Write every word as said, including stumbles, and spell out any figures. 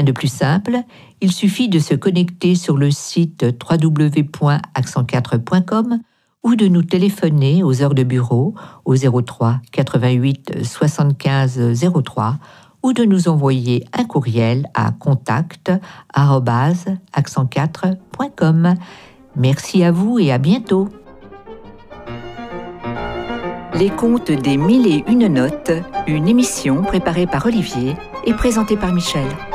Rien de plus simple, il suffit de se connecter sur le site w w w point accent quatre point com ou de nous téléphoner aux heures de bureau au zéro trois quatre-vingt-huit soixante-quinze zéro trois ou de nous envoyer un courriel à contact arobase accent quatre point com. Merci à vous et à bientôt. Les contes des mille et une notes, une émission préparée par Olivier et présentée par Michel.